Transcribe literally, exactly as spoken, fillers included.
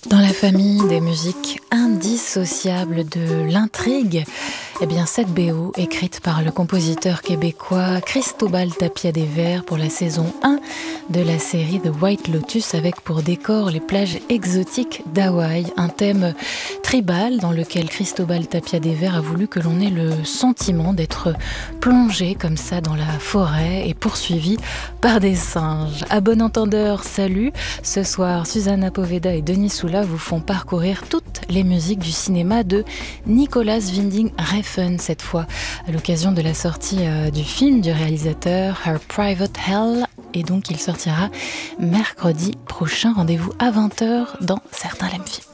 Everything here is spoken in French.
Dans la famille des musiques indissociables de l'intrigue, eh bien cette B O, écrite par le compositeur québécois Cristobal Tapia des Verts pour la saison un de la série The White Lotus, avec pour décor les plages exotiques d'Hawaï, un thème tribal dans lequel Cristobal Tapia des Verts a voulu que l'on ait le sentiment d'être plongé comme ça dans la forêt et poursuivi par des singes. À bon entendeur, salut. Ce soir, Susanna Poveda et Denis Soula vous font parcourir toutes les musiques du cinéma de Nicolas Winding Refn, cette fois à l'occasion de la sortie euh, du film du réalisateur Her Private Hell, et donc il sortira mercredi prochain. Rendez-vous à vingt heures dans Certains l'aiment film.